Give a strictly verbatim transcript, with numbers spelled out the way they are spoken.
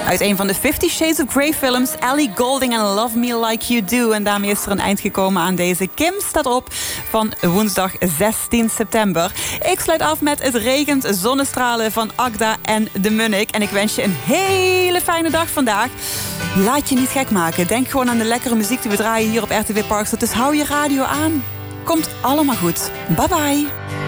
Uit een van de Fifty Shades of Grey films, Ellie Goulding en Love Me Like You Do. En daarmee is er een eind gekomen aan deze Kim staat op van woensdag zestien september. Ik sluit af met Het regent zonnestralen van Agda en de Munnik. En ik wens je een hele fijne dag vandaag. Laat je niet gek maken. Denk gewoon aan de lekkere muziek die we draaien hier op R T W Parkstad. Dus hou je radio aan. Komt allemaal goed. Bye bye.